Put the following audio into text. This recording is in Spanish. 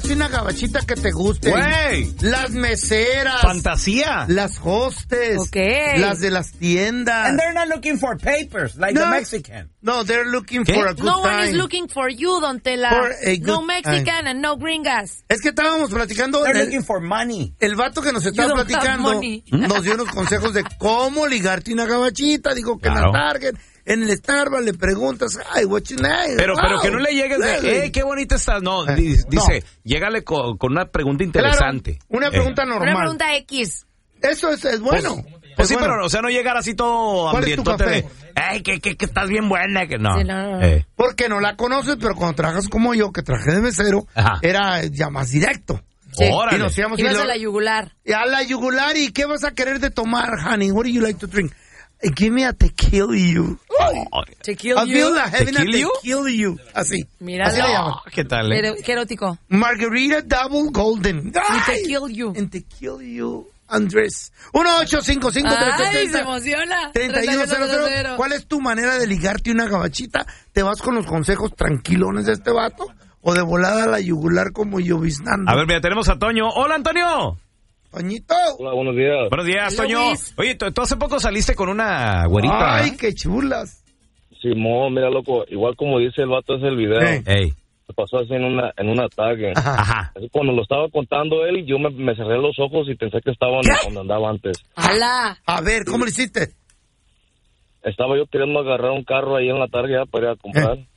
ligarte una gabachita que te guste. Güey. Las meseras. Fantasía. Las hostes. Okay. Las de las tiendas. And they're not looking for papers like the Mexican. No, they're looking ¿Qué? for a good No time. one is looking for you, Don Tela. For a good No Mexican time. and no gringas. Es que estábamos platicando. They're looking for money. El vato que nos estaba You don't have platicando money. nos dio unos consejos de cómo ligarte una gabachita. Digo que Claro. en la Target, en el Starbucks le preguntas, ay, what's your name? Pero Wow, que no le llegues really. de, qué bonita estás. No, No. dice, llégale con una pregunta interesante. Claro, una pregunta normal. Una pregunta X. Eso es bueno. Pues sí, bueno. pero, o sea, no llegar así todo ¿Cuál es tu hambrientote de, café? que estás bien buena, que no. Sí, no. Porque no la conoces, pero cuando trabajas como yo, que trabajé de mesero, Ajá. era ya más directo. Sí. Órale. Y nos íbamos Ibas y a la yugular. a la yugular. ¿Y qué vas a querer de tomar, honey? What do you like to drink? Give me a tequila you. To kill I feel you. like having a ¿Tequila you? tequila you. Así. Míralo. Así le llaman. ¿Qué tal? Qué erótico. Margarita Double Golden. Y to ¡Ay! kill you. En tequila you, Andrés. 1-855-370. Ay, se emociona. 3100. ¿Cuál es tu manera de ligarte una gabachita? ¿Te vas con los consejos tranquilones de este vato? ¿O de volada a la yugular como lloviznando? A ver, mira, tenemos a Toño. Hola, Antonio. Toñito. Hola, buenos días. Buenos días, Hello, Toño. Luis. Oye, tú hace poco saliste con una güerita. Ay, qué chulas. Simón, mira, loco, igual como dice el vato ese el video, Sí. Ey. me pasó así en un ataque. Ajá. Así cuando lo estaba contando él, yo me cerré los ojos y pensé que estaba donde andaba antes. ¡Hala! A ver, ¿cómo le hiciste? Estaba yo queriendo agarrar un carro ahí en la tarde ya para ir a comprar.